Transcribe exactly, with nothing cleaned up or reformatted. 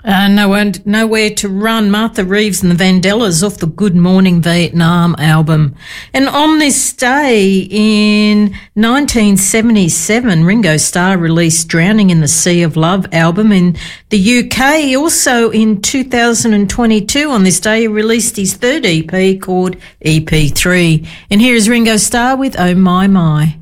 Uh, no one, Nowhere to Run, Martha Reeves and the Vandellas off the Good Morning Vietnam album. And on this day in nineteen seventy-seven, Ringo Starr released Drowning in the Sea of Love album in the U K. Also in two thousand twenty-two, on this day, he released his third E P called E P three. And here is Ringo Starr with Oh My My.